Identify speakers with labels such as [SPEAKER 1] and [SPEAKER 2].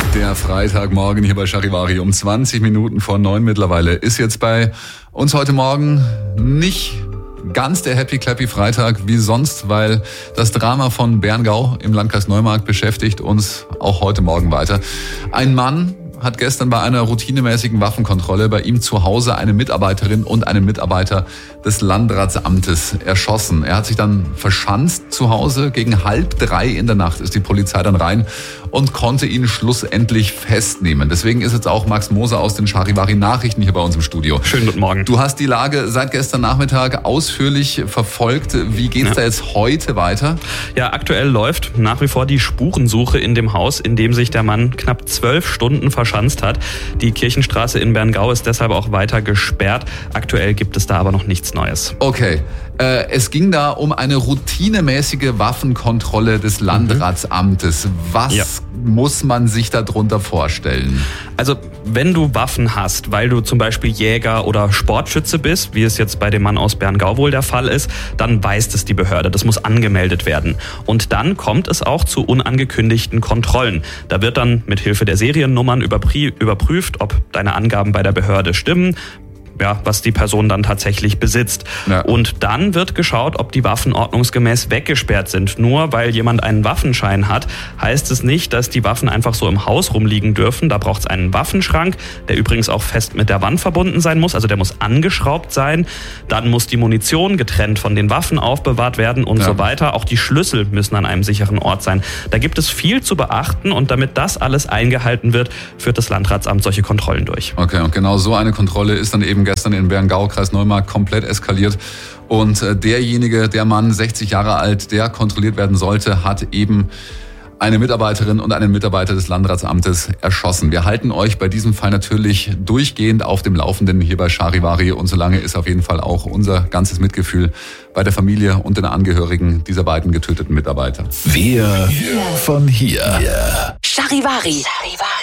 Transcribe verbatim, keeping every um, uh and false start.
[SPEAKER 1] Der Freitagmorgen hier bei Charivari um zwanzig Minuten vor neun mittlerweile ist jetzt bei uns heute Morgen nicht ganz der Happy Clappy Freitag wie sonst, weil das Drama von Berngau im Landkreis Neumarkt beschäftigt uns auch heute Morgen weiter. Ein Mann hat gestern bei einer routinemäßigen Waffenkontrolle bei ihm zu Hause eine Mitarbeiterin und einen Mitarbeiter des Landratsamtes erschossen. Er hat sich dann verschanzt zu Hause. Gegen halb drei in der Nacht ist die Polizei dann rein und konnte ihn schlussendlich festnehmen. Deswegen ist jetzt auch Max Moser aus den Charivari Nachrichten hier bei uns im Studio.
[SPEAKER 2] Schönen guten Morgen.
[SPEAKER 1] Du hast die Lage seit gestern Nachmittag ausführlich verfolgt. Wie geht's ja. da jetzt heute weiter?
[SPEAKER 2] Ja, aktuell läuft nach wie vor die Spurensuche in dem Haus, in dem sich der Mann knapp zwölf Stunden verschanzt hat. Die Kirchenstraße in Berngau ist deshalb auch weiter gesperrt. Aktuell gibt es da aber noch nichts Neues.
[SPEAKER 1] Okay. Äh, es ging da um eine routinemäßige Waffenkontrolle des Landratsamtes. Was ja. muss man sich darunter vorstellen?
[SPEAKER 2] Also, wenn du Waffen hast, weil du zum Beispiel Jäger oder Sportschütze bist, wie es jetzt bei dem Mann aus Berngau wohl der Fall ist, dann weiß es die Behörde. Das muss angemeldet werden. Und dann kommt es auch zu unangekündigten Kontrollen. Da wird dann mit Hilfe der Seriennummern überprüft, ob deine Angaben bei der Behörde stimmen. Ja, was die Person dann tatsächlich besitzt. Ja. Und dann wird geschaut, ob die Waffen ordnungsgemäß weggesperrt sind. Nur weil jemand einen Waffenschein hat, heißt es nicht, dass die Waffen einfach so im Haus rumliegen dürfen. Da braucht es einen Waffenschrank, der übrigens auch fest mit der Wand verbunden sein muss. Also der muss angeschraubt sein. Dann muss die Munition getrennt von den Waffen aufbewahrt werden und ja. so weiter. Auch die Schlüssel müssen an einem sicheren Ort sein. Da gibt es viel zu beachten und damit das alles eingehalten wird, führt das Landratsamt solche Kontrollen durch.
[SPEAKER 1] Okay, und genau so eine Kontrolle ist dann eben gestern in Berngau, Kreis Neumarkt, komplett eskaliert. Und derjenige, der Mann, sechzig Jahre alt, der kontrolliert werden sollte, hat eben eine Mitarbeiterin und einen Mitarbeiter des Landratsamtes erschossen. Wir halten euch bei diesem Fall natürlich durchgehend auf dem Laufenden hier bei Charivari. Und solange ist auf jeden Fall auch unser ganzes Mitgefühl bei der Familie und den Angehörigen dieser beiden getöteten Mitarbeiter.
[SPEAKER 3] Wir von hier. Yeah.
[SPEAKER 4] Charivari. Charivari.